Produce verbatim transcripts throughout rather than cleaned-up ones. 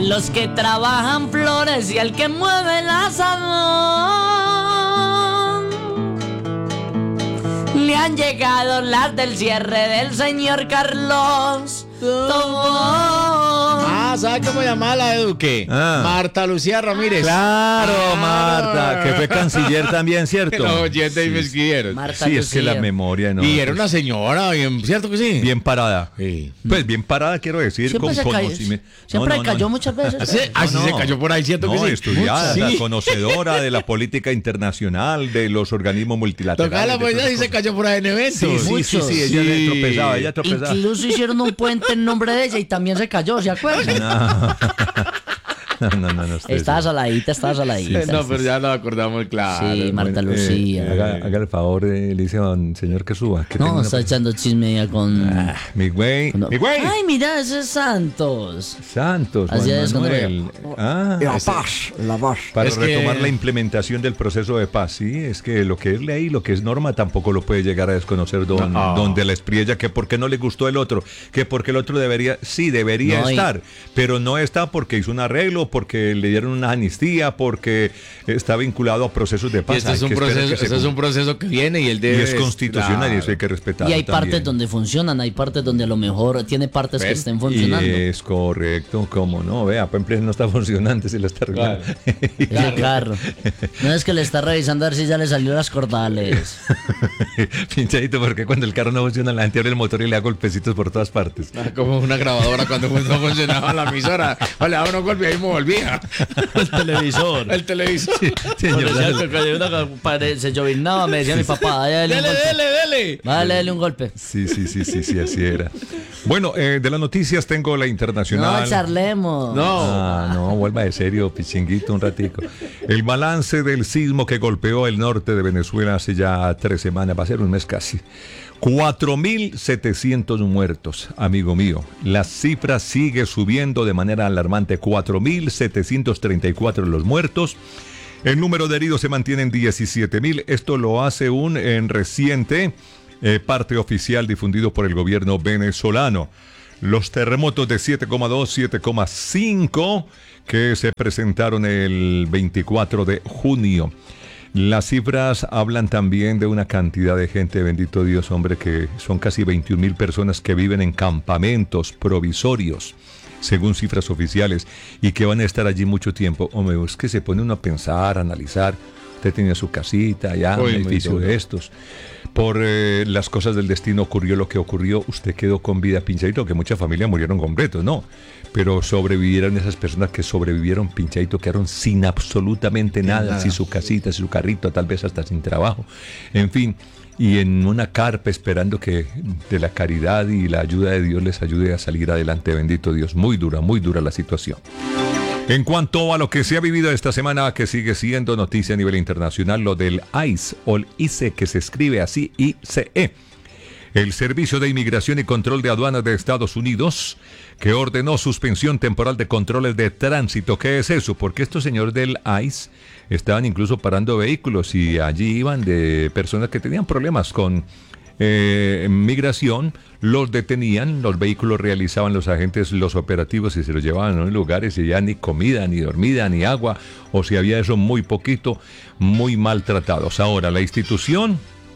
los que trabajan flores y al que mueve el asadón. Le han llegado las del cierre del señor Carlos Tobón. Ah, ¿sabes cómo llamaba la de Duque? Ah. Marta Lucía Ramírez. Claro, Marta, que fue canciller también, ¿cierto? Los oyentes y me escribieron. Marta Sí, es que Lucía. la memoria no. Y era una señora, bien, ¿cierto que sí? Bien parada. Sí. Pues bien parada, quiero decir, Siempre con se cayó, conocimiento. siempre No, no, cayó no. muchas veces. Así, así No, se no. cayó por ahí, ¿cierto No, que sí? estudiada, Sí. conocedora de la política internacional, de los organismos multilaterales. Tocaba la de todas poesía y esas se cayó por ahí en eventos. Sí, sí, sí, Muchos. sí, ella Sí. tropezaba, ella tropezaba. Incluso hicieron un puente en nombre de ella y también se cayó, ¿se acuerdan? No, no, no, no. ustedes Estaba no. saladita, estaba saladita. No, pero ya nos acordamos, claro. Sí, Marta Bueno, eh, Lucía. haga, haga el favor, eh, le dice a un señor que suba. Que tenga No, una- está echando chisme ya con... Ah, mi güey, No. mi güey. Ay, mira, ese es Santos. Santos, Así Juan es, cuando Manuel. Ah, La ese- paz, la paz. para Es que- retomar la implementación del proceso de paz, sí, es que lo que es ley, lo que es norma, tampoco lo puede llegar a desconocer don, No. don de la Espriella, que porque no le gustó el otro, que porque el otro debería, sí, debería No, y- estar, pero no está porque hizo un arreglo, porque le dieron una amnistía, porque está vinculado a procesos de Y paz. este Hay es un que esperar proceso, que se este es un cumpla. proceso que viene y el Y debe. es constitucional y claro. eso hay que respetarlo. Y hay partes también. donde funcionan, hay partes donde a lo mejor tiene partes que ¿Ven? estén funcionando. Y es correcto, cómo no, vea, para emplear no está funcionando, se lo está arreglando. Ese carro. No es que le está revisando a ver si ya le salió las cordales. Pinchadito, porque cuando el carro no funciona, la gente abre el motor y le da golpecitos por todas partes. Ah, como una grabadora cuando no funcionaba la emisora. O le daba unos golpes y ahí me volvía. El televisor. El televisor. Señor, Cuando decía dale. que cayó una pared, se llovinaba, me decía mi papá, "Vaya, dale un Dele, golpe. dele, dele. Vale, dale un golpe. Sí, sí, sí, sí, sí, así era. Bueno, eh, de las noticias tengo la internacional. No, charlemos. No. Ah, no, vuelva de serio, pichinguito, un ratico. El balance del sismo que golpeó el norte de Venezuela hace ya tres semanas, va a ser un mes casi. cuatro mil setecientos muertos, amigo mío. La cifra sigue subiendo de manera alarmante. cuatro mil setecientos treinta y cuatro los muertos. El número de heridos se mantiene en diecisiete mil. Esto lo hace un en reciente eh, parte oficial difundido por el gobierno venezolano. Los terremotos de siete coma dos, siete coma cinco que se presentaron el veinticuatro de junio. Las cifras hablan también de una cantidad de gente, bendito Dios, hombre, que son casi veintiún mil personas que viven en campamentos provisorios, según cifras oficiales, y que van a estar allí mucho tiempo. Hombre, es que se pone uno a pensar, a analizar. Usted tenía su casita, ya, Uy, un muy edificio duro. de estos. Por eh, las cosas del destino ocurrió lo que ocurrió. Usted quedó con vida, pinchadito, que mucha familia murieron completos, ¿no? Pero sobrevivieron esas personas que sobrevivieron, pinchadito, quedaron sin absolutamente nada, nada. sin su casita, sin su carrito, tal vez hasta sin trabajo. En fin, y en una carpa esperando que de la caridad y la ayuda de Dios les ayude a salir adelante, bendito Dios. Muy dura, muy dura la situación. En cuanto a lo que se ha vivido esta semana, que sigue siendo noticia a nivel internacional, lo del I C E o el I C E, que se escribe así, I C E. El Servicio de Inmigración y Control de Aduanas de Estados Unidos, que ordenó suspensión temporal de controles de tránsito. ¿Qué es eso? Porque estos señores del I C E estaban incluso parando vehículos y allí iban de personas que tenían problemas con eh, migración, los detenían, los vehículos realizaban los agentes los operativos y se los llevaban a unos lugares y ya ni comida, ni dormida, ni agua, o si había eso muy poquito, muy maltratados. Ahora, la institución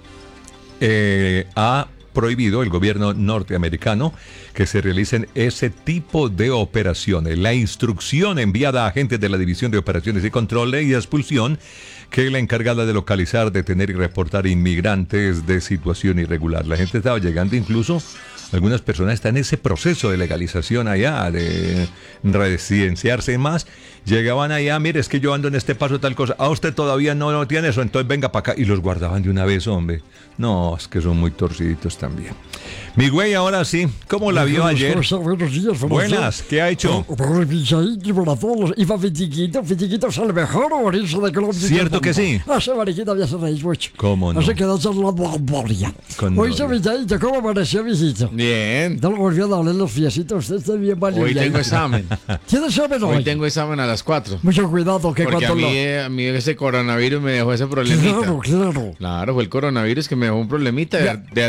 eh, ha prohibido, el gobierno norteamericano, que se realicen ese tipo de operaciones. La instrucción enviada a agentes de la División de Operaciones y Control y Expulsión, que es la encargada de localizar, detener y reportar inmigrantes de situación irregular. La gente estaba llegando, incluso algunas personas están en ese proceso de legalización allá, de residenciarse más. Llegaban allá, mire, es que yo ando en este paso tal cosa. A usted todavía no lo tiene eso, entonces venga para acá. Y los guardaban de una vez, hombre. No, es que son muy torciditos también. Mi güey, ahora sí, ¿cómo la vio ayer? Buenos días, Buenas, ¿qué ha hecho? Para el pinchadito y para todos. Iba Fitiquito, Fitiquito es el mejor humorista de Colombia. ¿Cierto que sí? Hace mariquita me hace reír mucho. ¿Cómo no? Hace quedó charlando con Boria. Con Oye, Boria. pinchadito, ¿cómo amaneció, mijito? Bien. No le volvió a doler los piecitos, usted está bien valiente. Hoy tengo examen. ¿Tiene examen hoy? Hoy tengo examen a las cuatro. Mucho cuidado, que Porque a cuando mí, lo... eh, a mí ese coronavirus me dejó ese problemita. Claro, claro. Claro, fue el coronavirus que me dejó un problemita de, Ya. ar- de artritis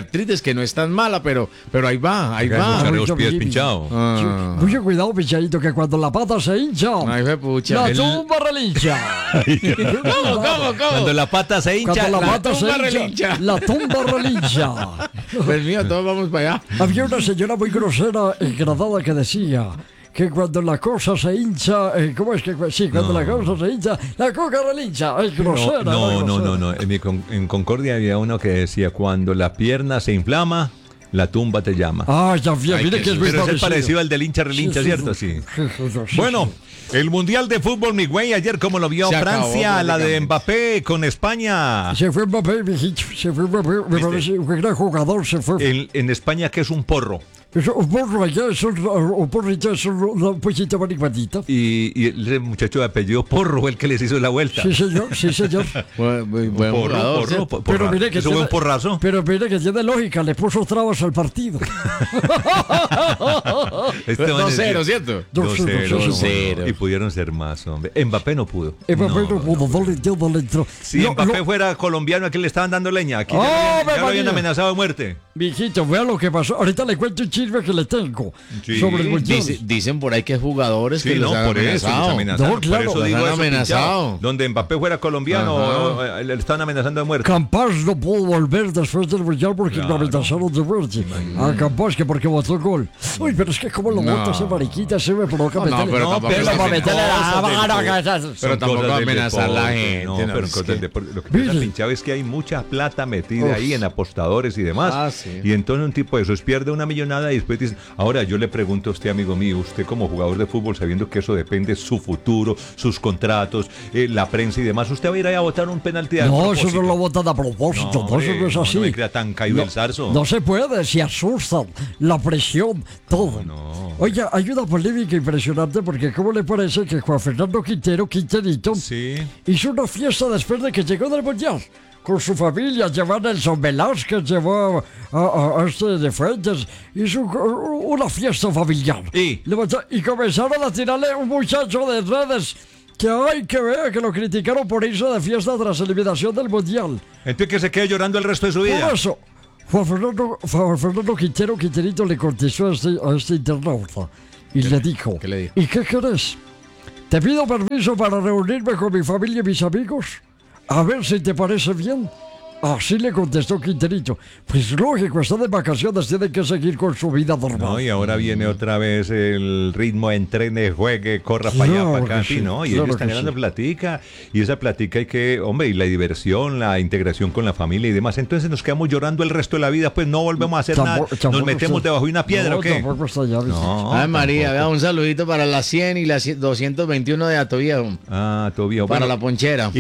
que no es tan mala, pero, pero ahí va, ahí va. Buscar los mucho pies Billy. pinchados. Ah. Mucho cuidado, pichadito, que cuando la pata se hincha, Ay, fue pucha. la El- tumba relincha. ¿Cómo, cómo, Cuando cómo? la pata se hincha, Cuando la la- pata se tumba hincha, relincha. la tumba relincha. Pues mío, todos vamos para allá. Había una señora muy grosera y gradada que decía que cuando la cosa se hincha, eh, ¿cómo es que? Sí, cuando No. la cosa se hincha, la coca relincha. Es No, grosera. no, era no, no, grosera. no. En, mi con- en Concordia había uno que decía, cuando la pierna se inflama, la tumba te llama. Ah, ya vi, Ay, mire que que es sí. muy Pero es el parecido. parecido al del hincha relincha, ¿cierto? Sí. Bueno, el Mundial de Fútbol, mi güey, ayer como lo vio Se acabó Francia, la de prácticamente. Mbappé con España. Se fue Mbappé, mijito, se fue Mbappé, me ¿Viste? parece un gran jugador, se fue. En, en España, que es un porro. Eso, un porro allá, es un, un porrito, es un, un poquito marihuanita. Y, y el muchacho de apellido Porro fue el que les hizo la vuelta. Sí, señor, sí, señor. Buen, buen, buen porro, jugador, porro, ¿cierto? po- Pero porra. mire que Eso fue tiene- un porrazo. Pero mire que tiene lógica, le puso trabas al partido. Este man dos es- cero, ¿cierto? Dos dos cero, cero, sí, sí, sí. Y pudieron ser más, hombre. Mbappé no pudo. Mbappé no pudo, no le dio, no le entró. Si Lo- Mbappé lo- fuera colombiano, aquí le estaban dando leña. Aquí ya, ¡Oh, lo habían, ya Ave lo habían María! amenazado de muerte. Mijito, vea lo que pasó. Ahorita le cuento un chisme que le tengo Sí. sobre el mundial. Dice- dicen por ahí que hay jugadores Sí, que no, los han por eso, les amenazado. amenazaron. No, claro, por eso los digo han eso, amenazado. pinchado. Donde Mbappé fuera colombiano, Ajá. eh, le estaban amenazando de muerte. Campás no pudo volver después del mundial porque Claro. lo amenazaron de muerte. A Campás que porque votó gol. Uy, pero es que como lo No. vota ese mariquita, se me provoca No, no, meterle- pero No, tampoco pero es son que cosas meterle del la deporte. Pero Son tampoco cosas del amenazar a la deporte, gente, No, no, pero es cosas que- del deporte. Lo que pasa, Mire. pinchado, es que hay mucha plata metida Uf. ahí en apostadores y demás. Ah, sí. Y entonces un tipo de esos pierde una millonada y después dice, ahora yo le pregunto a usted, amigo mío, usted como jugador de fútbol, sabiendo que eso depende su futuro, sus contratos, eh, la prensa y demás, usted va a ir ahí a votar un penalti a No, propósito? eso no lo votan a propósito, no, hombre, eso no es no, así. no me crea tan caído el zarzo. No se puede, se asustan, la presión, todo. No. Oye, hay una polémica impresionante porque ¿cómo le parece que Juan Fernando Quintero, Quinterito, Sí. hizo una fiesta después de que llegó del mundial? Con su familia, llevó a Nelson Velázquez, llevó a, a- a este de Fuentes, hizo u- una fiesta familiar. ¿Y? Levantó- y comenzaron a tirarle un muchacho de redes que hay que ver que lo criticaron por irse de fiesta tras eliminación del mundial. Entonces que se quede llorando el resto de su vida. Por eso, Juan Fernando, Juan Fernando Quintero, Quinterito le contestó a este, a este internauta y le dijo, qué le dijo? ¿y qué querés? Te pido permiso para reunirme con mi familia y mis amigos, a ver si te parece bien. Así le contestó Quinterito. Pues lógico, está de vacaciones, tiene que seguir con su vida normal. No, y ahora viene otra vez el ritmo, entrene, juegue, corra para allá, Claro para acá, que sí, sí, ¿no? Y claro ellos están que ganando sí. platica, y esa platica hay que, hombre, y la diversión, la integración con la familia y demás. Entonces nos quedamos llorando el resto de la vida, pues no volvemos a hacer Tampoco- nada. Nos tampoco metemos está- debajo de una piedra, no, ¿o qué? tampoco está ya, No, Ay, María, tampoco. vea, un saludito para las cien y las doscientos veintiuno de Atoviejo. Ah, todo bien. Para Bueno, la ponchera.